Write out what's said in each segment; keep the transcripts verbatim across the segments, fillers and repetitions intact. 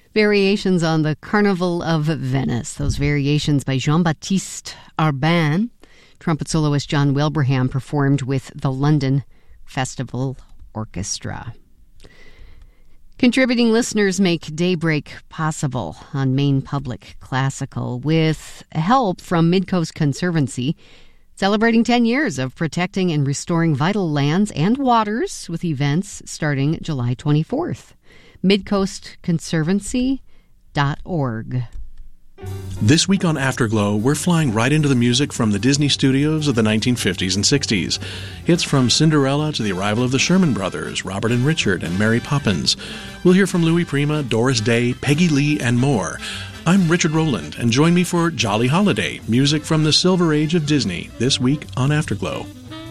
Variations on the Carnival of Venice. Those variations by Jean-Baptiste Arbin. Trumpet soloist John Wilbraham performed with the London Festival Orchestra. Contributing listeners make Daybreak possible on Maine Public Classical with help from Midcoast Conservancy, celebrating ten years of protecting and restoring vital lands and waters with events starting July twenty-fourth. midcoast conservancy dot org. This week on Afterglow, we're flying right into the music from the Disney studios of the nineteen fifties and sixties. Hits from Cinderella to the arrival of the Sherman Brothers, Robert and Richard, and Mary Poppins. We'll hear from Louis Prima, Doris Day, Peggy Lee, and more. I'm Richard Rowland, and join me for Jolly Holiday, music from the Silver Age of Disney, this week on Afterglow.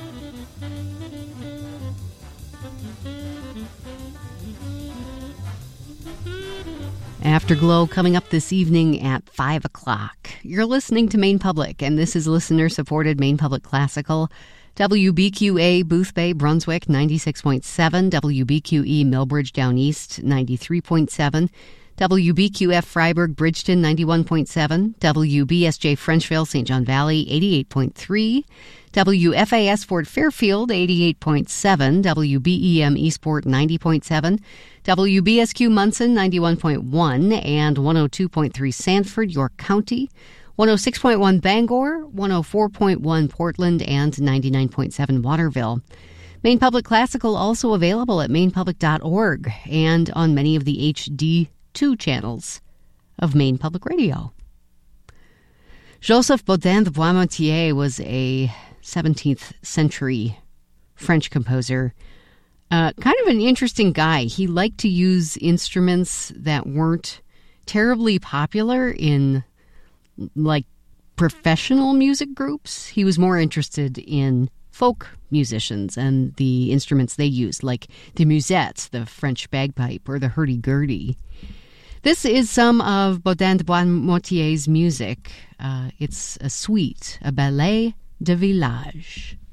Afterglow coming up this evening at five o'clock. You're listening to Maine Public, and this is listener-supported Maine Public Classical. W B Q A Booth Bay, Brunswick, ninety-six point seven. W B Q E Millbridge Down East, ninety-three point seven. W B Q F Freiburg, Bridgeton, ninety-one point seven. W B S J Frenchville, Saint John Valley, eighty-eight point three. W F A S Fort Fairfield, eighty-eight point seven. W B E M Eastport, ninety point seven. W B S Q Munson, ninety-one point one. And one oh two point three Sanford, York County. one oh six point one Bangor, one oh four point one Portland, and ninety-nine point seven Waterville. Maine Public Classical also available at maine public dot org and on many of the H D two channels of Maine Public Radio. Joseph Bodin de Boismortier was a seventeenth century French composer. Uh, kind of an interesting guy. He liked to use instruments that weren't terribly popular in, like, professional music groups. He was more interested in folk musicians and the instruments they used, like the musettes, the French bagpipe, or the hurdy-gurdy. This is some of Bodin de Boismortier's music. Uh, it's a suite, a ballet de village.